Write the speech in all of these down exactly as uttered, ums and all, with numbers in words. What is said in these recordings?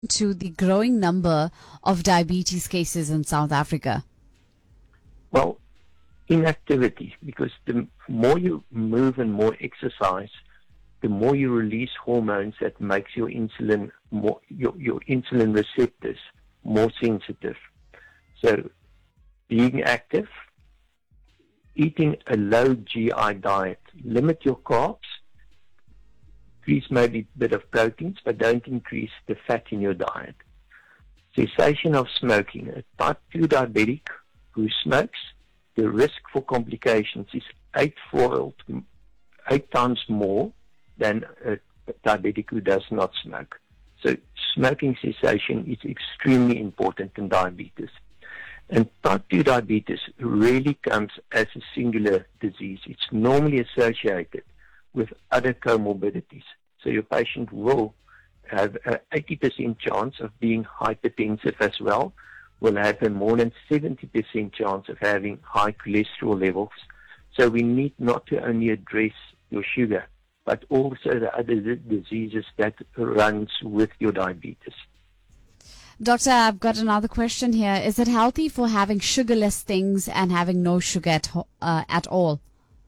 to the growing number of diabetes cases in South Africa? Well, inactivity, because the more you move and more exercise, the more you release hormones that makes your insulin more, your, your insulin receptors more sensitive. So being active, eating a low G I diet, limit your carbs, increase maybe a bit of proteins, but don't increase the fat in your diet. Cessation of smoking. A type two diabetic who smokes, the risk for complications is eightfold, eight times more than a diabetic who does not smoke. So smoking cessation is extremely important in diabetes. And type two diabetes really comes as a singular disease. It's normally associated with other comorbidities. So your patient will have an eighty percent chance of being hypertensive as well, will have a more than seventy percent chance of having high cholesterol levels. So we need not to only address your sugar, but also the other diseases that runs with your diabetes. Doctor, I've got another question here. Is it healthy for having sugarless things and having no sugar at, uh, at all?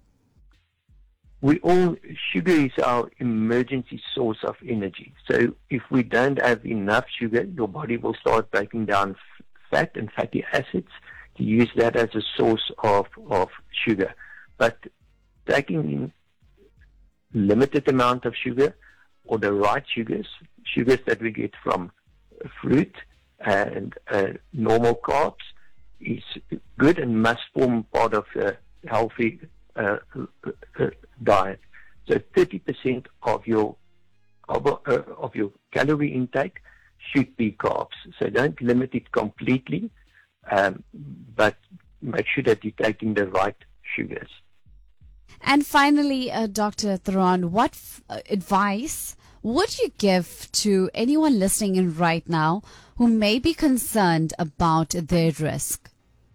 We all, sugar is our emergency source of energy. So if we don't have enough sugar, your body will start breaking down f- fat and fatty acids to use that as a source of, of sugar. But taking in limited amount of sugar or the right sugars, sugars that we get from fruit and uh, normal carbs, is good and must form part of a healthy uh, uh, diet. So thirty percent of your of, uh, of your calorie intake should be carbs. So don't limit it completely, um, but make sure that you're taking the right sugars. And finally, uh, Doctor Theron, what f- uh, advice would you give to anyone listening in right now who may be concerned about their risk?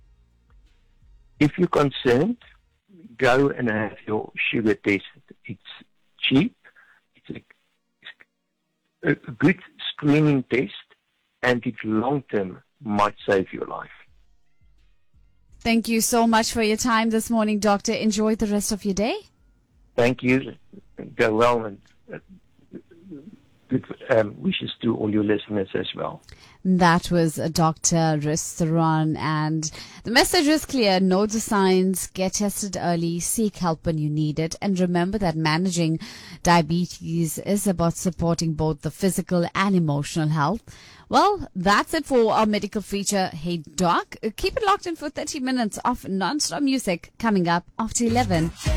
If you're concerned, go and have your sugar tested. It's cheap, it's a, a good screening test, and it long-term might save your life. Thank you so much for your time this morning, Doctor. Enjoy the rest of your day. Thank you. Go well, and uh, good um, wishes to all your listeners as well. That was uh, Doctor Riz Theron, and the message is clear. Know the signs, get tested early, seek help when you need it, and remember that managing diabetes is about supporting both the physical and emotional health. Well, that's it for our medical feature. Hey Doc, keep it locked in for thirty minutes of non-stop music coming up after eleven.